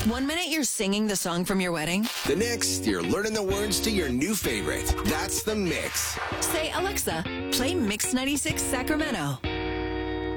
1 minute you're singing the song from your wedding. The next, you're learning the words to your new favorite. That's The Mix. Say, Alexa, play Mix 96 Sacramento.